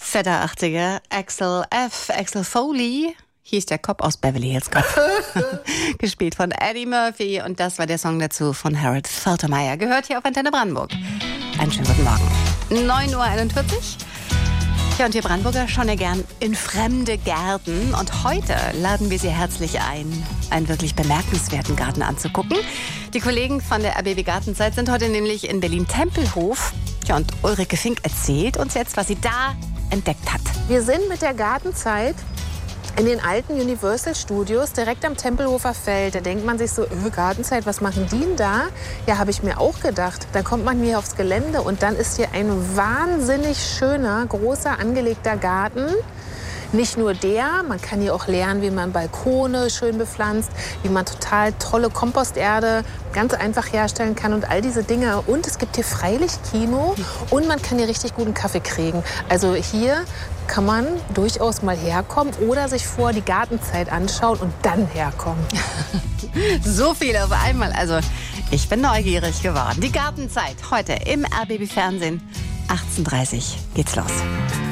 Fetter 80er, Axel Foley, hieß der Cop aus Beverly Hills Cop. Gespielt von Eddie Murphy und das war der Song dazu von Harold Faltermeyer. Gehört hier auf Antenne Brandenburg. Einen schönen guten Morgen. 9:41 Uhr. Ja, und wir Brandenburger schauen ja gern in fremde Gärten. Und heute laden wir Sie herzlich ein, einen wirklich bemerkenswerten Garten anzugucken. Die Kollegen von der RBB Gartenzeit sind heute nämlich in Berlin-Tempelhof. Ja, und Ulrike Fink erzählt uns jetzt, was sie da entdeckt hat. Wir sind mit der Gartenzeit in den alten Universal Studios direkt am Tempelhofer Feld. Da denkt man sich so, Gartenzeit, was machen die denn da? Ja, habe ich mir auch gedacht. Dann kommt man hier aufs Gelände und dann ist hier ein wahnsinnig schöner, großer, angelegter Garten. Nicht nur der, man kann hier auch lernen, wie man Balkone schön bepflanzt, wie man total tolle Komposterde ganz einfach herstellen kann und all diese Dinge. Und es gibt hier Freilichtkino und man kann hier richtig guten Kaffee kriegen. Also hier kann man durchaus mal herkommen oder sich vor die Gartenzeit anschauen und dann herkommen. So viel auf einmal. Also ich bin neugierig geworden. Die Gartenzeit heute im RBB Fernsehen. 18:30 Uhr geht's los.